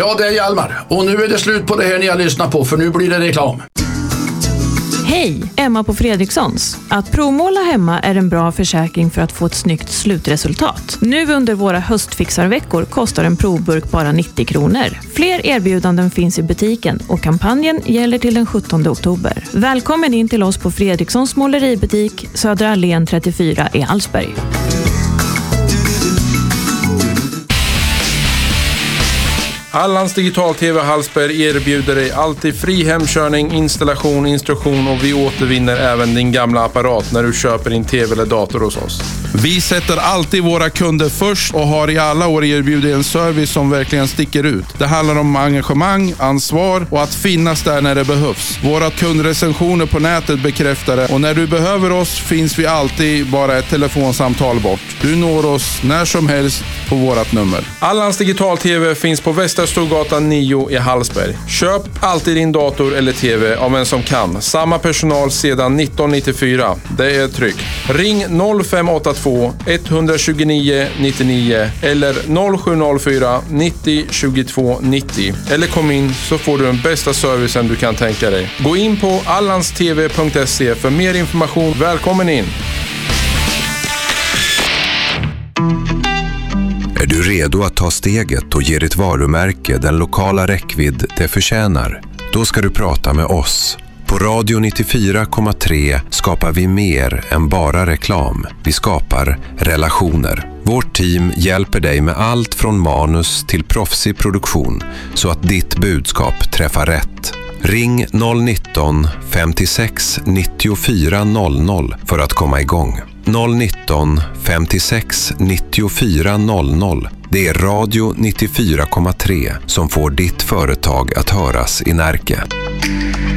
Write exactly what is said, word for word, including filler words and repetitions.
Ja, det är Hjalmar. Och nu är det slut på det här ni har lyssnat på, för nu blir det reklam. Hej, Emma på Fredrikssons. Att provmåla hemma är en bra försäkring för att få ett snyggt slutresultat. Nu under våra höstfixarveckor kostar en provburk bara nittio kronor. Fler erbjudanden finns i butiken och kampanjen gäller till den sjuttonde oktober. Välkommen in till oss på Fredrikssons måleributik, Södra Allén trettiofyra i Hallsberg. Allans Digital-T V Hallsberg erbjuder dig alltid fri hemkörning, installation, instruktion och vi återvinner även din gamla apparat när du köper din tv eller dator hos oss. Vi sätter alltid våra kunder först och har i alla år erbjudit en service som verkligen sticker ut. Det handlar om engagemang, ansvar och att finnas där när det behövs. Våra kundrecensioner på nätet bekräftar det och när du behöver oss finns vi alltid bara ett telefonsamtal bort. Du når oss när som helst på vårat nummer. Allans Digital-T V finns på Västerstorgatan nio i Hallsberg. Köp alltid din dator eller tv av en som kan. Samma personal sedan nittonhundranittiofyra. Det är tryggt. Ring noll fem åtta två ett två nio nio nio eller noll sju noll fyra nittio tjugotvå nittio. Eller kom in så får du den bästa servicen du kan tänka dig. Gå in på allanstv punkt se för mer information. Välkommen in! Är du redo att ta steget och ge ditt varumärke den lokala räckvidd det förtjänar? Då ska du prata med oss. På Radio nittiofyra komma tre skapar vi mer än bara reklam. Vi skapar relationer. Vårt team hjälper dig med allt från manus till proffsig produktion så att ditt budskap träffar rätt. Ring noll nitton femtiosex nittiofyra noll noll för att komma igång. noll nitton femtiosex nittiofyra noll noll. Det är Radio nittiofyra komma tre som får ditt företag att höras i Närke.